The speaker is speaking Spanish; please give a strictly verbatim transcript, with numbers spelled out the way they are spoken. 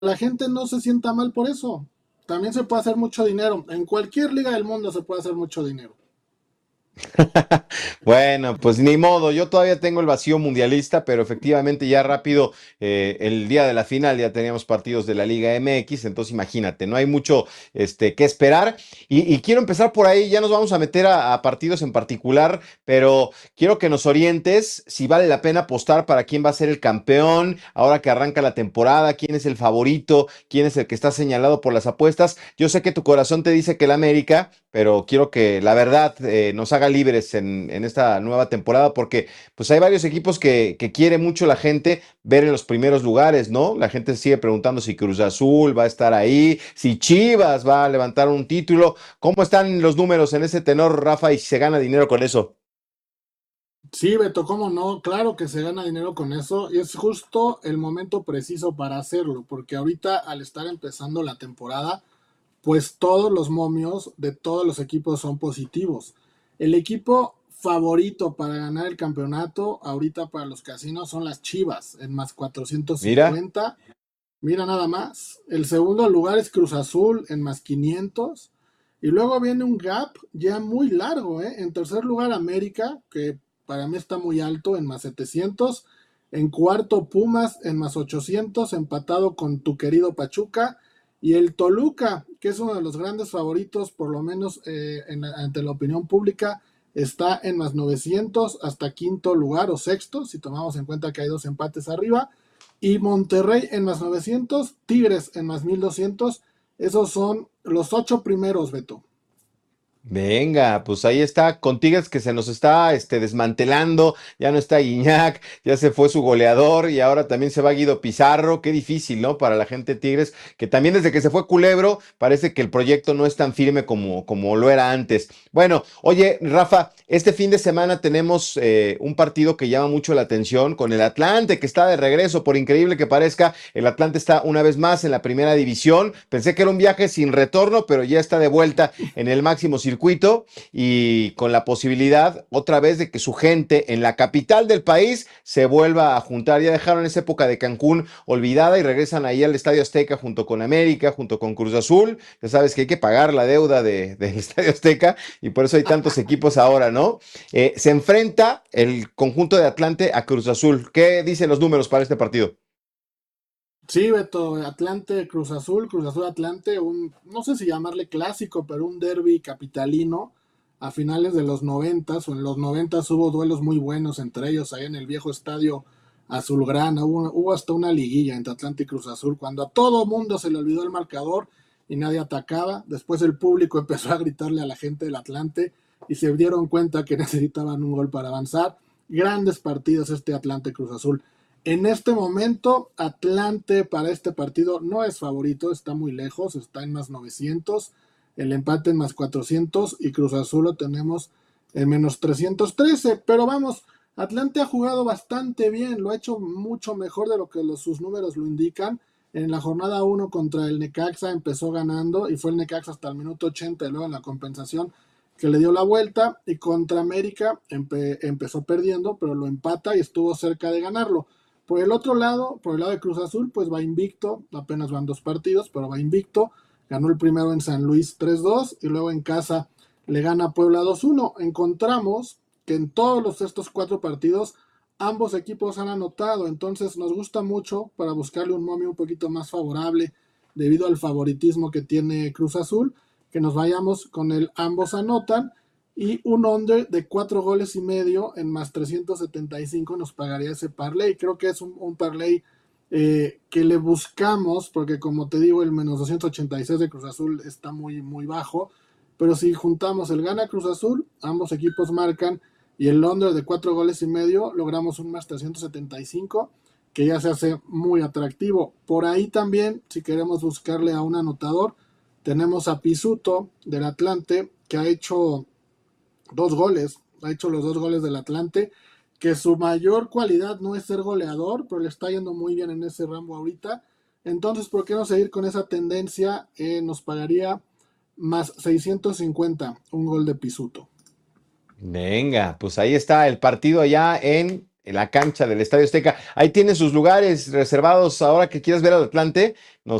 la gente no se sienta mal por eso. También se puede hacer mucho dinero. En cualquier liga del mundo se puede hacer mucho dinero. Bueno, pues ni modo, yo todavía tengo el vacío mundialista, pero efectivamente ya rápido, eh, el día de la final ya teníamos partidos de la Liga M X, entonces imagínate, no hay mucho este, que esperar. Y, y quiero empezar por ahí, ya nos vamos a meter a, a partidos en particular, pero quiero que nos orientes si vale la pena apostar para quién va a ser el campeón, ahora que arranca la temporada, quién es el favorito, quién es el que está señalado por las apuestas. Yo sé que tu corazón te dice que el América, pero quiero que la verdad eh, nos haga libres en, en, esta nueva temporada, porque pues hay varios equipos que, que quiere mucho la gente ver en los primeros lugares, ¿no? La gente sigue preguntando si Cruz Azul va a estar ahí, si Chivas va a levantar un título. ¿Cómo están los números en ese tenor, Rafa, y si se gana dinero con eso? Sí, Beto, cómo no, claro que se gana dinero con eso y es justo el momento preciso para hacerlo, porque ahorita al estar empezando la temporada, pues todos los momios de todos los equipos son positivos. El equipo favorito para ganar el campeonato ahorita para los casinos son las Chivas en más Mira, cuatrocientos cincuenta. Mira nada más. El segundo lugar es Cruz Azul en más quinientos. Y luego viene un gap ya muy largo, ¿eh? En tercer lugar América, que para mí está muy alto en más setecientos. En cuarto Pumas en más ochocientos, empatado con tu querido Pachuca. Y el Toluca, que es uno de los grandes favoritos, por lo menos eh, en, ante la opinión pública, está en más novecientos hasta quinto lugar o sexto, si tomamos en cuenta que hay dos empates arriba. Y Monterrey en más novecientos, Tigres en más mil doscientos. Esos son los ocho primeros, Beto. venga, pues ahí está, con Tigres que se nos está este, desmantelando, ya no está Guiñac, ya se fue su goleador y ahora también se va Guido Pizarro, qué difícil, ¿no? Para la gente de Tigres, que también desde que se fue Culebro, parece que el proyecto no es tan firme como, como lo era antes. Bueno, oye, Rafa, este fin de semana tenemos eh, un partido que llama mucho la atención con el Atlante, que está de regreso, por increíble que parezca, el Atlante está una vez más en la primera división, pensé que era un viaje sin retorno, pero ya está de vuelta en el máximo circuito y con la posibilidad otra vez de que su gente en la capital del país se vuelva a juntar. Ya dejaron esa época de Cancún olvidada y regresan ahí al Estadio Azteca junto con América, junto con Cruz Azul. Ya sabes que hay que pagar la deuda de, del Estadio Azteca y por eso hay tantos equipos ahora, ¿no? Eh, se enfrenta el conjunto de Atlante a Cruz Azul. ¿Qué dicen los números para este partido? Sí, Beto, Atlante, Cruz Azul, Cruz Azul Atlante, un, no sé si llamarle clásico, pero un derby capitalino a finales de los noventas, o en los noventas hubo duelos muy buenos entre ellos, ahí en el viejo estadio Azulgrana, hubo, hubo hasta una liguilla entre Atlante y Cruz Azul, cuando a todo mundo se le olvidó el marcador y nadie atacaba, después el público empezó a gritarle a la gente del Atlante y se dieron cuenta que necesitaban un gol para avanzar. Grandes partidos este Atlante Cruz Azul. En este momento, Atlante para este partido no es favorito, está muy lejos, está en más novecientos, el empate en más cuatrocientos y Cruz Azul lo tenemos en menos trescientos trece. Pero vamos, Atlante ha jugado bastante bien, lo ha hecho mucho mejor de lo que los, sus números lo indican. En la jornada uno contra el Necaxa empezó ganando y fue el Necaxa hasta el minuto ochenta y luego en la compensación que le dio la vuelta, y contra América empe empezó perdiendo, pero lo empata y estuvo cerca de ganarlo. Por el otro lado, por el lado de Cruz Azul, pues va invicto, apenas van dos partidos, pero va invicto. Ganó el primero en San Luis tres dos y luego en casa le gana a Puebla dos uno. Encontramos que en todos los, estos cuatro partidos ambos equipos han anotado, entonces nos gusta mucho para buscarle un momio un poquito más favorable debido al favoritismo que tiene Cruz Azul, que nos vayamos con el ambos anotan, y un under de cuatro goles y medio en más trescientos setenta y cinco nos pagaría ese parlay. Creo que es un, un parlay eh, que le buscamos, porque como te digo, el menos doscientos ochenta y seis de Cruz Azul está muy, muy bajo. Pero si juntamos el gana Cruz Azul, ambos equipos marcan, y el under de cuatro goles y medio, logramos un más trescientos setenta y cinco que ya se hace muy atractivo. Por ahí también, si queremos buscarle a un anotador, tenemos a Pisuto del Atlante, que ha hecho dos goles, ha hecho los dos goles del Atlante, que su mayor cualidad no es ser goleador, pero le está yendo muy bien en ese ramo ahorita. Entonces, ¿por qué no seguir con esa tendencia? Eh, nos pagaría más seiscientos cincuenta un gol de Pisuto. Venga, pues ahí está el partido allá en en la cancha del Estadio Azteca. Ahí tienen sus lugares reservados ahora que quieras ver al Atlante. Nos